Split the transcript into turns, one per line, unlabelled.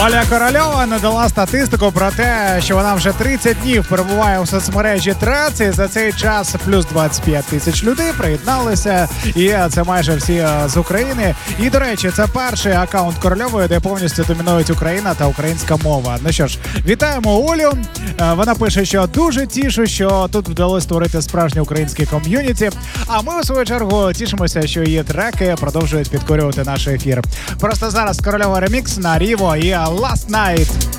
Оля Корольова надала статистику про те, що вона вже 30 днів перебуває у соцмережі Threads, і за цей час плюс 25 тисяч людей приєдналися, і це майже всі з України. І, до речі, це перший аккаунт Корольової, де повністю домінують Україна та українська мова. Ну що ж, вітаємо Олю. Вона пише, що дуже тішу, що тут вдалося створити справжнє українське ком'юніті. А ми, у свою чергу, тішимося, що її треки продовжують підкорювати наш ефір. Просто зараз Корольова ремікс на Ріво і Last Night.